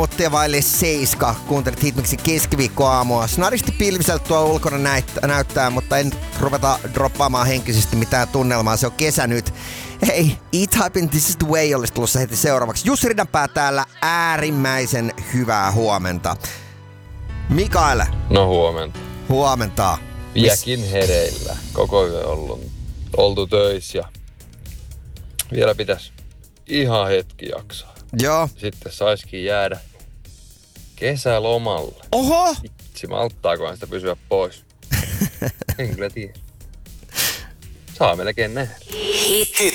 Ottia vaille 7. Kuuntelit Hitmixin keskiviikkoaamua. Snaristi pilviseltä tuo ulkona näyttää, mutta en ruveta droppaamaan henkisesti mitään tunnelmaa. Se on kesä nyt. Hei, E-Typen This is the Way olisi tulossa heti seuraavaksi. Jussi Ridanpää täällä. Äärimmäisen hyvää huomenta. Mikael. No huomenta. Huomenta. Jäkin hereillä. Koko yö oltu töissä ja vielä pitäisi ihan hetki jaksaa. Joo. Sitten saisikin jäädä kesälomalle. Oho! Itse malttaakohan sitä pysyä pois. En kyllä tiedä. Saa melkein nähdä.